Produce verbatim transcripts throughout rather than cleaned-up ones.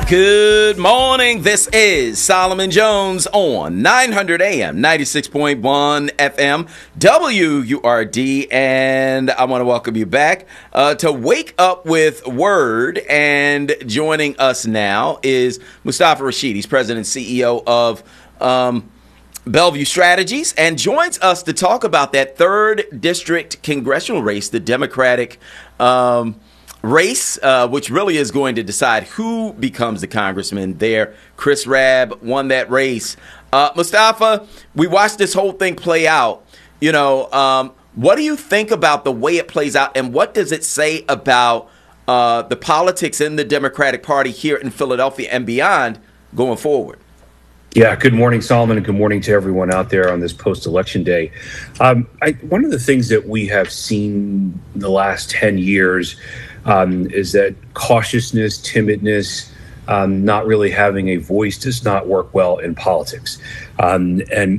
Good morning. This is Solomon Jones on nine hundred A M, ninety-six point one F M, W U R D. And I want to welcome you back uh, to Wake Up with Word. And joining us now is Mustafa Rashid. He's president and C E O of um, Bellevue Strategies, and joins us to talk about that third district congressional race, the Democratic um race, uh, which really is going to decide who becomes the congressman there. Chris Rabb won that race. Uh, Mustafa, we watched this whole thing play out. You know, um, what do you think about the way it plays out, and what does it say about uh, the politics in the Democratic Party here in Philadelphia and beyond going forward? Yeah, good morning, Solomon, and good morning to everyone out there on this post-election day. Um, I, one of the things that we have seen in the last ten years Um, is that cautiousness, timidness, um, not really having a voice does not work well in politics. Um, and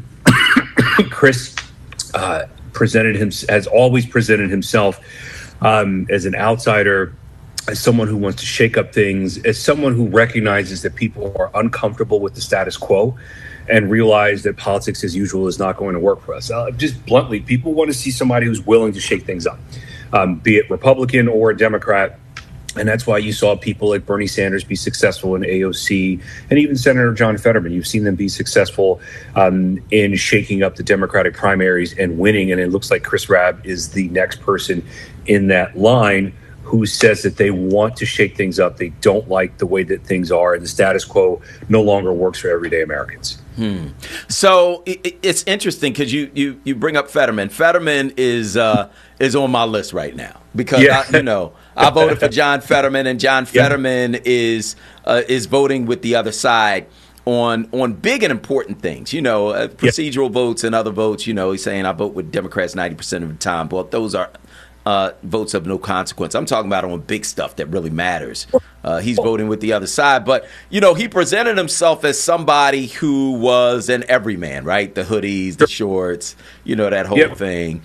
Chris uh, presented him, has always presented himself um, as an outsider, as someone who wants to shake up things, as someone who recognizes that people are uncomfortable with the status quo and realize that politics as usual is not going to work for us. Uh, just bluntly, people want to see somebody who's willing to shake things up. Um, be it Republican or a Democrat. And that's why you saw people like Bernie Sanders be successful in A O C, and even Senator John Fetterman. You've seen them be successful um, in shaking up the Democratic primaries and winning. And it looks like Chris Rabb is the next person in that line who says that they want to shake things up. They don't like the way that things are, and the status quo no longer works for everyday Americans. Hmm. So it, it's interesting because you, you you bring up Fetterman. Fetterman is uh, is on my list right now because yeah. I, you know I voted for John Fetterman, and John Fetterman yeah. is uh, is voting with the other side on on big and important things. You know, uh, procedural yeah. votes and other votes. You know, he's saying I vote with Democrats ninety percent of the time. Well, those are Uh, votes of no consequence. I'm talking about on big stuff that really matters. Uh, he's voting with the other side. But, you know, he presented himself as somebody who was an everyman, right? The hoodies, the shorts, you know, that whole yep. thing.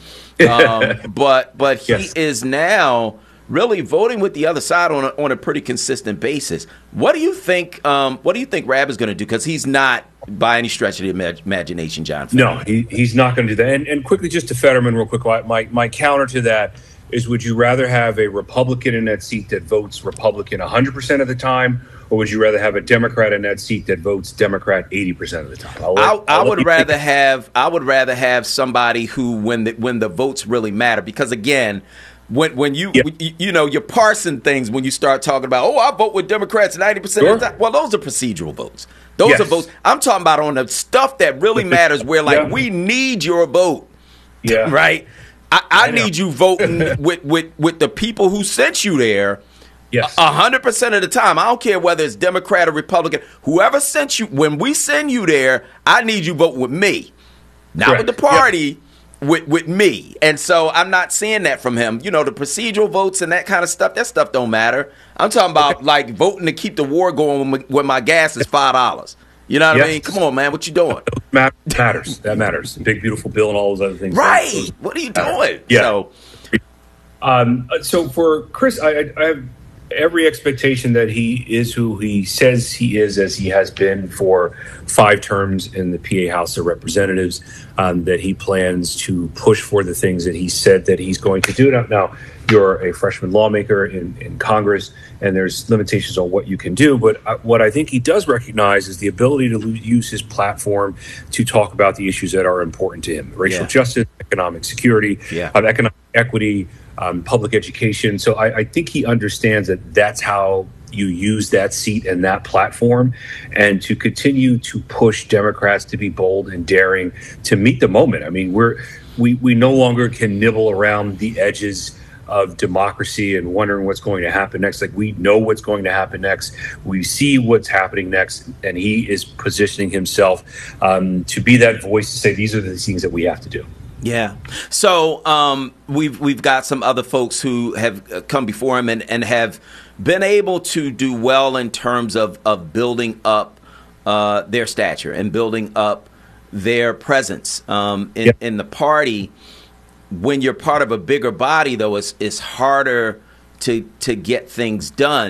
Um, but but he yes. is now really voting with the other side on a, on a pretty consistent basis. What do you think um, What do you think Rabb is going to do? Because he's not, by any stretch of the imag- imagination, John Fetterman. No, he, he's not going to do that. And, and quickly, just to Fetterman real quick, my, my counter to that is, would you rather have a Republican in that seat that votes Republican one hundred percent of the time, or would you rather have a Democrat in that seat that votes Democrat eighty percent of the time? I'll let, I, I I'll would rather think. have I would rather have somebody who, when the when the votes really matter, because again, when when you yeah. you, you know you're parsing things when you start talking about, oh, I vote with Democrats ninety percent sure. of the time. Well, those are procedural votes. Those yes. are votes. I'm talking about on the stuff that really matters, where like yeah. we need your vote. Yeah. Right. I, I, I need you voting with, with, with the people who sent you there. Yes. A hundred percent of the time. I don't care whether it's Democrat or Republican. Whoever sent you, when we send you there, I need you vote with me, not Correct. with the party, yep. with with me. And so I'm not seeing that from him. You know, the procedural votes and that kind of stuff. That stuff don't matter. I'm talking about okay. like voting to keep the war going when my, when my gas is five dollars. You know what yes. I mean? Come on, man. What you doing? That matters. That matters. Big, beautiful bill and all those other things. Right. Those, what are you doing? Yeah. So, um, so for Chris, I, I have every expectation that he is who he says he is, as he has been for five terms in the P A House of Representatives, um, that he plans to push for the things that he said that he's going to do. Now, now you're a freshman lawmaker in, in Congress, and there's limitations on what you can do. But what I think he does recognize is the ability to use his platform to talk about the issues that are important to him: racial yeah. justice, economic security, yeah. um, economic equity, um, public education. So I, I think he understands that that's how you use that seat and that platform, and to continue to push Democrats to be bold and daring to meet the moment. I mean, we're we we no longer can nibble around the edges of democracy and wondering what's going to happen next. Like, we know what's going to happen next. We see what's happening next, and he is positioning himself um, to be that voice to say these are the things that we have to do. Yeah. So um, we've we've got some other folks who have come before him and, and have been able to do well in terms of, of building up uh, their stature and building up their presence um, in, yep. in the party. When you're part of a bigger body, though, it's, it's harder to to get things done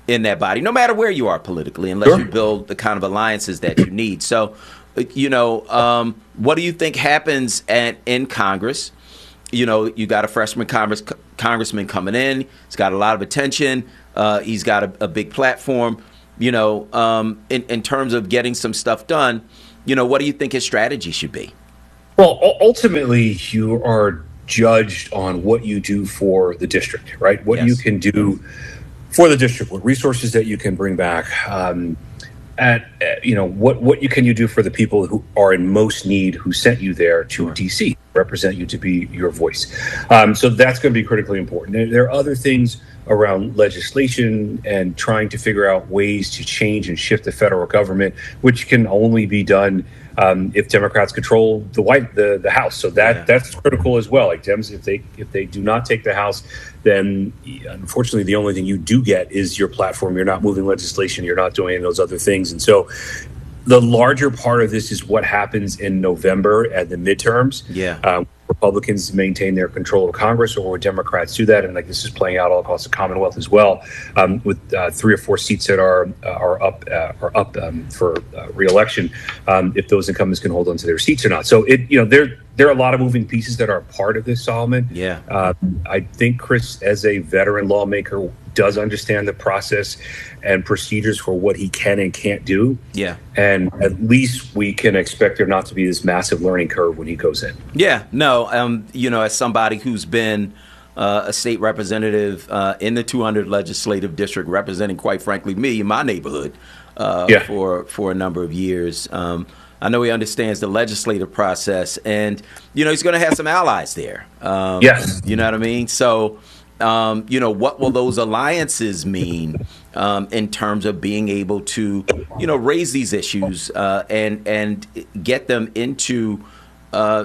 in that body, no matter where you are politically, unless sure. you build the kind of alliances that you need. So, you know, um, what do you think happens at, in Congress? You know, you got a freshman Congress, congressman coming in. He's got a lot of attention. Uh, he's got a, a big platform. You know, um, in, in terms of getting some stuff done, you know, what do you think his strategy should be? Well, ultimately, you are judged on what you do for the district, right? What yes. you can do for the district, what resources that you can bring back, um, at, at you know what what you can you do for the people who are in most need, who sent you there to sure. D C, represent you, to be your voice. Um, so that's going to be critically important. There, there are other things around legislation and trying to figure out ways to change and shift the federal government, which can only be done um, if Democrats control the White the, the House. So that yeah. that's critical as well. Like Dems, if they if they do not take the House, then unfortunately the only thing you do get is your platform. You're not moving legislation. You're not doing any of those other things. And so the larger part of this is what happens in November at the midterms. Yeah. Um, Republicans maintain their control of Congress, or Democrats do that, and like this is playing out all across the Commonwealth as well, um, with uh, three or four seats that are uh, are up uh, are up um, for uh, re-election. Um, if those incumbents can hold on to their seats or not, so it you know there there are a lot of moving pieces that are part of this, Solomon. Yeah, uh, I think Chris, as a veteran lawmaker, does understand the process and procedures for what he can and can't do. Yeah. And at least we can expect there not to be this massive learning curve when he goes in. Yeah, no, um, you know, as somebody who's been uh, a state representative uh, in the two hundred legislative district, representing, quite frankly, me in my neighborhood uh, yeah. for, for a number of years, um, I know he understands the legislative process, and, you know, he's going to have some allies there. Um, yes. You know what I mean? So, Um, you know, what will those alliances mean um, in terms of being able to, you know, raise these issues uh, and and get them into uh,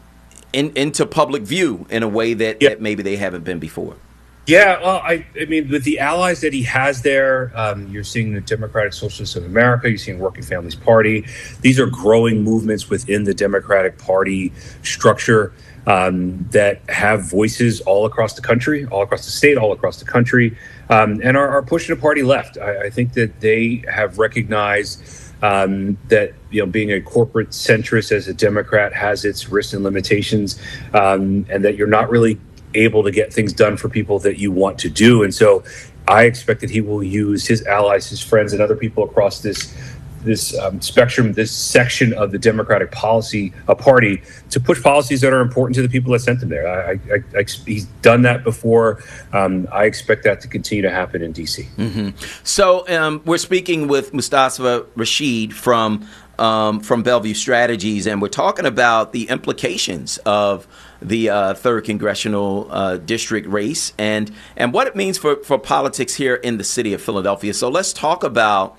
in, into public view in a way that, yeah. that maybe they haven't been before? Yeah, well, I, I mean, with the allies that he has there, um, you're seeing the Democratic Socialists of America, you're seeing Working Families Party. These are growing movements within the Democratic Party structure. Um, that have voices all across the country, all across the state, all across the country, um, and are, are pushing the party left. I, I think that they have recognized um, that you know being a corporate centrist as a Democrat has its risks and limitations, um, and that you're not really able to get things done for people that you want to do. And so I expect that he will use his allies, his friends, and other people across this this um, spectrum, this section of the Democratic policy uh, party to push policies that are important to the people that sent them there. I, I, I, he's done that before. Um, I expect that to continue to happen in D C. Mm-hmm. So um, we're speaking with Mustafa Rashid from um, from Bellevue Strategies, and we're talking about the implications of the uh, third congressional uh, district race and and what it means for, for politics here in the city of Philadelphia. So let's talk about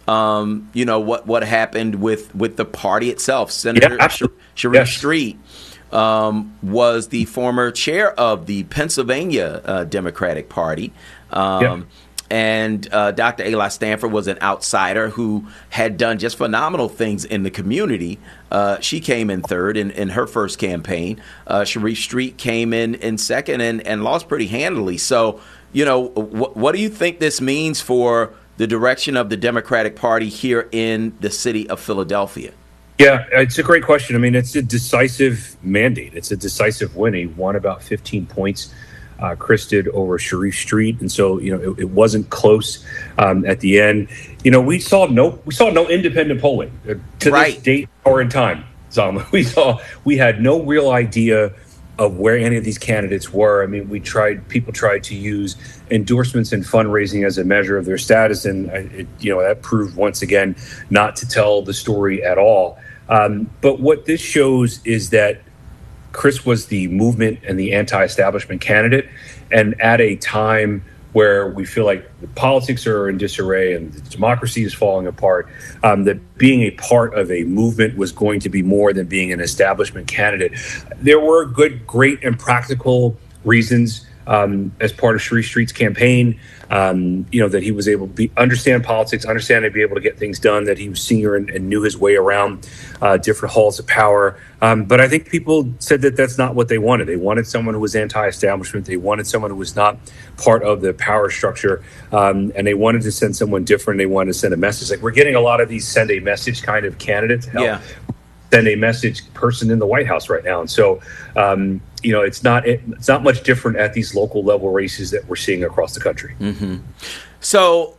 Um, you know, what, what happened with, with the party itself. Senator yeah, Sh- Sharif yes. Street um, was the former chair of the Pennsylvania uh, Democratic Party. Um, yeah. And uh, Doctor Eli Stanford was an outsider who had done just phenomenal things in the community. Uh, she came in third in, in her first campaign. Uh, Sharif Street came in in second and, and lost pretty handily. So, you know, wh- what do you think this means for the direction of the Democratic Party here in the city of Philadelphia? Yeah, it's a great question. I mean, it's a decisive mandate. It's a decisive win. He won about fifteen points. Uh, Chris did over Sharif Street, and so you know it, it wasn't close um, at the end. You know, we saw no we saw no independent polling uh, to right. this date or in time. Solomon, we saw we had no real idea of where any of these candidates were. I mean, we tried, people tried to use endorsements and fundraising as a measure of their status. And, it, you know, that proved once again not to tell the story at all. Um, but what this shows is that Chris was the movement and the anti-establishment candidate. And at a time where we feel like the politics are in disarray and the democracy is falling apart, um, that being a part of a movement was going to be more than being an establishment candidate. There were good, great, and practical reasons um, as part of Sharif Street's campaign. Um, you know, that he was able to be, understand politics, understand and be able to get things done, that he was senior and, and knew his way around uh, different halls of power. Um, but I think people said that that's not what they wanted. They wanted someone who was anti-establishment. They wanted someone who was not part of the power structure. Um, and they wanted to send someone different. They wanted to send a message. Like, we're getting a lot of these send a message kind of candidates. Hell, yeah. Send a message person in the White House right now. And so, um, you know, it's not it, it's not much different at these local level races that we're seeing across the country. Mm-hmm. So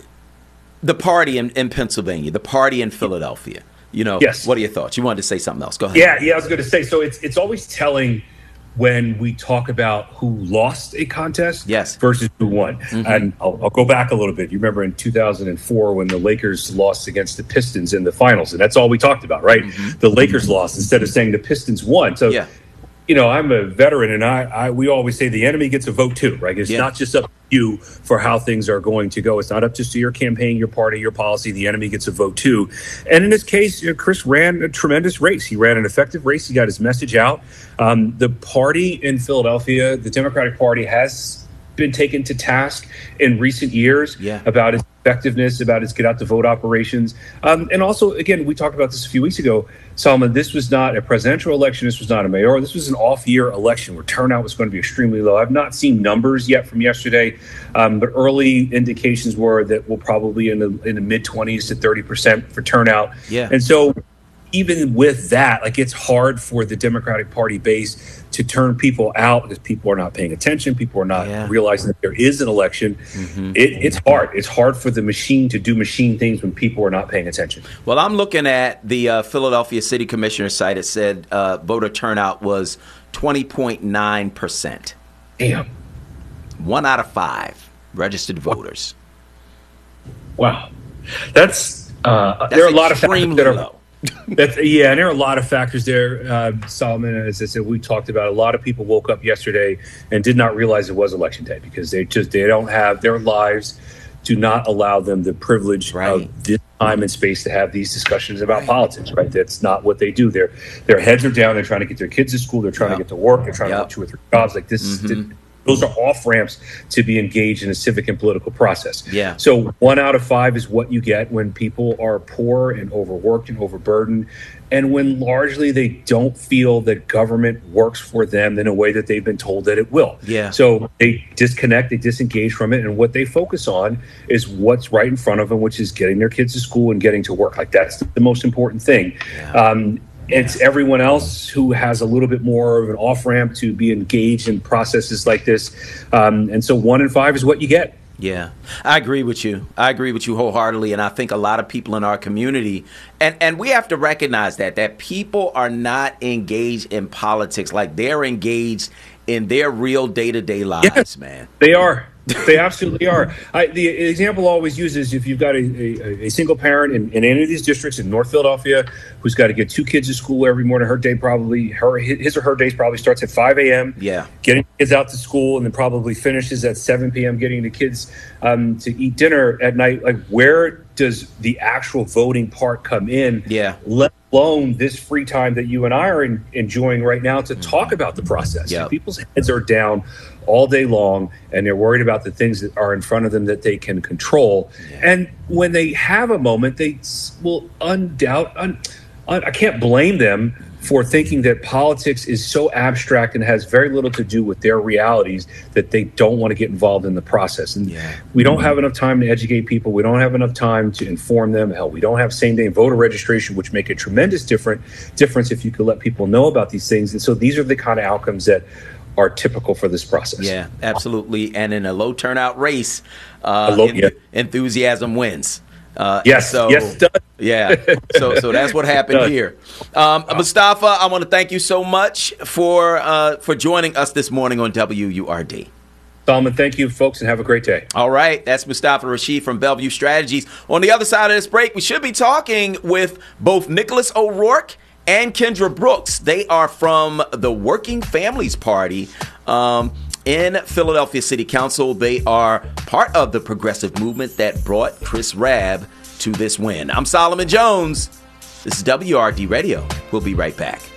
the party in, in Pennsylvania, the party in Philadelphia, you know, yes. What are your thoughts? You wanted to say something else. Go ahead. Yeah, yeah, I was going to say, so it's it's always telling when we talk about who lost a contest yes. versus who won. Mm-hmm. And I'll, I'll go back a little bit. You remember in two thousand four when the Lakers lost against the Pistons in the finals, and that's all we talked about, right? Mm-hmm. The Lakers lost instead of saying the Pistons won. So, yeah. you know, I'm a veteran, and I, I we always say the enemy gets a vote too, right? It's yeah. not just up to you for how things are going to go. It's not up just to your campaign, your party, your policy. The enemy gets a vote too. And in this case, you know, Chris ran a tremendous race. He ran an effective race. He got his message out. Um, the party in Philadelphia, the Democratic Party, has been taken to task in recent years yeah. about its effectiveness, about its get out the vote operations. Um, and also, again, we talked about this a few weeks ago, Solomon, this was not a presidential election. This was not a mayoral. This was an off-year election where turnout was going to be extremely low. I've not seen numbers yet from yesterday, um, but early indications were that we'll probably in the in the mid twenties to thirty percent for turnout. Yeah. And so even with that, like, it's hard for the Democratic Party base to turn people out because people are not paying attention. People are not yeah. realizing that there is an election. Mm-hmm. It, it's hard. It's hard for the machine to do machine things when people are not paying attention. Well, I'm looking at the uh, Philadelphia City Commissioner site. It said uh, voter turnout was twenty point nine percent. Damn. One out of five registered voters. Wow. That's, uh, That's there are a lot of factors that are low. That's, yeah, and there are a lot of factors there, uh, Solomon. As I said, we talked about a lot of people woke up yesterday and did not realize it was election day because they just they don't have their lives do not allow them the privilege right. of this time and space to have these discussions about right. politics. Right, that's not what they do. Their their heads are down. They're trying to get their kids to school. They're trying yep. to get to work. They're trying yep. to work two or three jobs. Like this. Mm-hmm. Those are off ramps to be engaged in a civic and political process. Yeah. So one out of five is what you get when people are poor and overworked and overburdened, and when largely they don't feel that government works for them in a way that they've been told that it will. Yeah. So they disconnect, they disengage from it, and what they focus on is what's right in front of them, which is getting their kids to school and getting to work. Like, that's the most important thing. Yeah. Um, It's everyone else who has a little bit more of an off-ramp to be engaged in processes like this. Um, and so one in five is what you get. Yeah, I agree with you. I agree with you wholeheartedly. And I think a lot of people in our community, and, and we have to recognize that, that people are not engaged in politics like they're engaged in their real day-to-day lives, yes, man. They are. They absolutely are. I, the example I always use is if you've got a, a, a single parent in, in any of these districts in North Philadelphia who's got to get two kids to school every morning. Her day probably, her his or her day probably starts at five a.m. Yeah. Getting kids out to school and then probably finishes at seven p.m. getting the kids um, to eat dinner at night. Like, where does the actual voting part come in? Yeah. Let alone this free time that you and I are in, enjoying right now to talk about the process. Yep. So people's heads are down all day long, and they're worried about the things that are in front of them that they can control. Yeah. And when they have a moment, they will undoubt. Un, un, I can't blame them for thinking that politics is so abstract and has very little to do with their realities that they don't want to get involved in the process. And yeah. we don't have enough time to educate people. We don't have enough time to inform them. Hell, we don't have same-day voter registration, which make a tremendous different difference if you could let people know about these things. And so these are the kind of outcomes that are typical for this process. Yeah, absolutely. And in a low turnout race, uh, low, en- yeah. enthusiasm wins. Uh, yes, so, yes, it does. Yeah, so so that's what happened here. Um, Mustafa, I want to thank you so much for uh, for joining us this morning on W U R D. Solomon, thank you, folks, and have a great day. All right, that's Mustafa Rashid from Bellevue Strategies. On the other side of this break, we should be talking with both Nicholas O'Rourke and Kendra Brooks. They are from the Working Families Party um, in Philadelphia City Council. They are part of the progressive movement that brought Chris Rabb to this win. I'm Solomon Jones. This is W R D Radio. We'll be right back.